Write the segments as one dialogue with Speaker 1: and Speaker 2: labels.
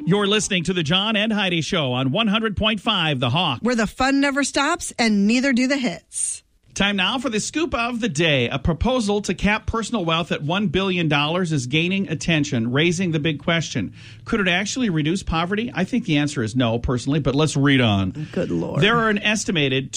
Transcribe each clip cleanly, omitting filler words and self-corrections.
Speaker 1: You're listening to the John and Heidi Show on 100.5 The Hawk.
Speaker 2: Where the fun never stops and neither do the hits.
Speaker 1: Time now for the scoop of the day. A proposal to cap personal wealth at $1 billion is gaining attention, raising the big question. Could it actually reduce poverty? I think the answer is no, personally, but let's read on.
Speaker 2: Good Lord.
Speaker 1: There are an estimated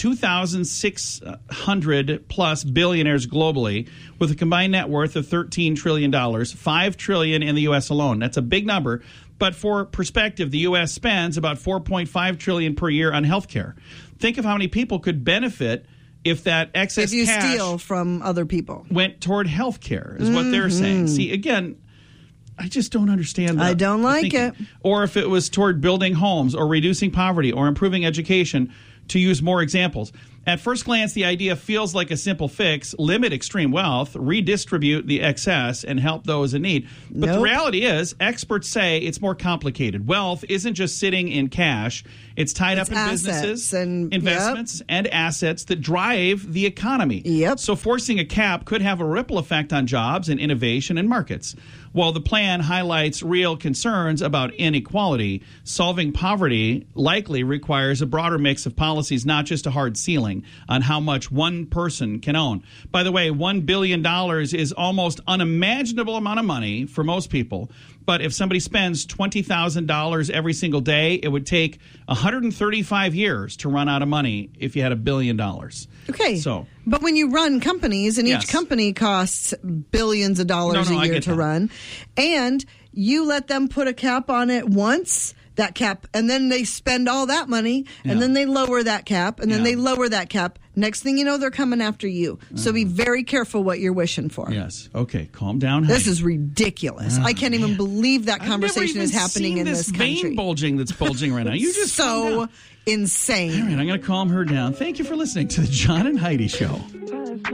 Speaker 1: 2,600 plus billionaires globally with a combined net worth of $13 trillion, $5 trillion in the U.S. alone. That's a big number. But for perspective, the U.S. spends about $4.5 trillion per year on health care. Think of how many people could benefit if that excess
Speaker 2: if you
Speaker 1: cash
Speaker 2: steal from other people
Speaker 1: went toward health care, is what they're saying. See, again, I just don't understand that.
Speaker 2: I don't like it.
Speaker 1: Or if it was toward building homes or reducing poverty or improving education, to use more examples. At first glance, the idea feels like a simple fix: limit extreme wealth, redistribute the excess, and help those in need. But the reality is, experts say it's more complicated. Wealth isn't just sitting in cash. It's tied up in businesses,
Speaker 2: and
Speaker 1: investments, and assets that drive the economy.
Speaker 2: Yep.
Speaker 1: So forcing a cap could have a ripple effect on jobs and innovation and markets. While the plan highlights real concerns about inequality, solving poverty likely requires a broader mix of policies, not just a hard ceiling on how much one person can own. By the way, $1 billion is almost unimaginable amount of money for most people. But if somebody spends $20,000 every single day, it would take 135 years to run out of money if you had $1 billion.
Speaker 2: Okay.
Speaker 1: So,
Speaker 2: but when you run companies, and
Speaker 1: Yes.
Speaker 2: each company costs billions of dollars a year to run, and you let them put a cap on it once, that cap, and then they spend all that money, and then they lower that cap, and then they lower that cap. Next thing you know, they're coming after you. So be very careful what you're wishing for.
Speaker 1: yes. Okay, calm down.
Speaker 2: This
Speaker 1: Heidi.
Speaker 2: is ridiculous. I can't even believe that conversation is happening in this country.
Speaker 1: Vein bulging that's bulging right now. You just calm
Speaker 2: so
Speaker 1: down.
Speaker 2: insane.
Speaker 1: All right, I'm going to calm her down. Thank you for listening to the John and Heidi Show.